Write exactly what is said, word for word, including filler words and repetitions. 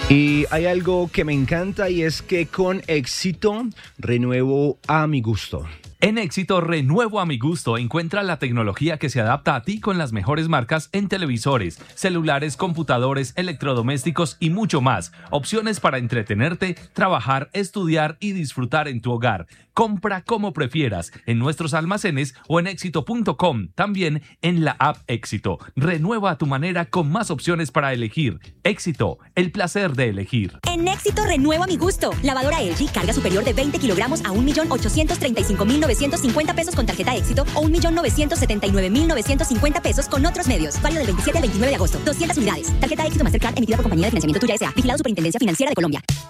Y hay algo que me encanta y es que con éxito renuevo a mi gusto. En Éxito, renuevo a mi gusto. Encuentra la tecnología que se adapta a ti con las mejores marcas en televisores, celulares, computadores, electrodomésticos y mucho más. Opciones para entretenerte, trabajar, estudiar y disfrutar en tu hogar. Compra como prefieras en nuestros almacenes o en éxito punto com. También en la app Éxito. Renueva a tu manera con más opciones para elegir. Éxito, el placer de elegir. En Éxito renuevo a mi gusto. Lavadora L G, carga superior de veinte kilogramos a un millón ochocientos treinta y cinco mil novecientos cincuenta pesos con tarjeta Éxito o un millón novecientos setenta y nueve mil novecientos cincuenta pesos con otros medios. Válido del veintisiete al veintinueve de agosto. doscientas unidades. Tarjeta Éxito Mastercard emitida por Compañía de Financiamiento Tuya S A. Vigilado Superintendencia Financiera de Colombia.